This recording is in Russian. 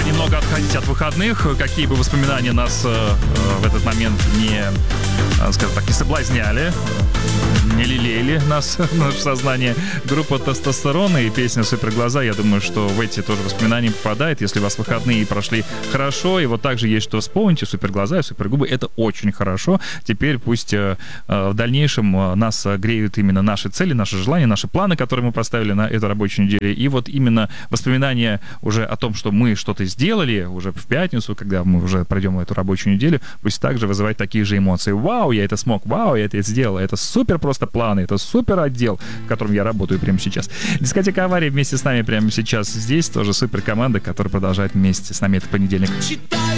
немного отходить от выходных. Какие бы воспоминания нас в этот момент не, скажем так, не соблазняли, не лелеяли нас, наше сознание. Группа «Тестостерон» и песня «Суперглаза», я думаю, что в эти тоже воспоминания попадает. Если у вас выходные прошли хорошо, и вот также есть что вспомнить, и «Суперглаза», и «Супергубы» — это очень хорошо. Теперь пусть в дальнейшем нас греют именно наши цели, наши желания, наши планы, которые мы поставили на эту рабочую неделю. И вот именно воспоминания уже о том, что мы что-то сделали уже в пятницу, когда мы уже пройдем эту рабочую неделю, пусть также вызывает такие же эмоции. Вау, я это смог, вау, я это сделал, это супер просто планы, это супер отдел, в котором я работаю прямо сейчас. Дискотека «Авария» вместе с нами прямо сейчас здесь, тоже супер команда, которая продолжает вместе с нами этот понедельник.